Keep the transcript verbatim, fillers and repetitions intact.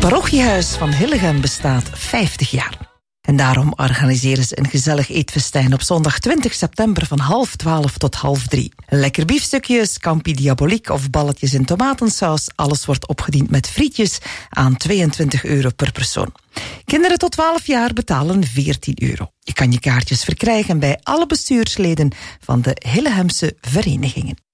parochiehuis van Hillegem bestaat vijftig jaar. En daarom organiseren ze een gezellig eetfestijn op zondag twintig september van half twaalf tot half drie. Lekker biefstukjes, scampi diabolique of balletjes in tomatensaus. Alles wordt opgediend met frietjes aan tweeëntwintig euro per persoon. Kinderen tot twaalf jaar betalen veertien euro. Je kan je kaartjes verkrijgen bij alle bestuursleden van de Hillegemse verenigingen.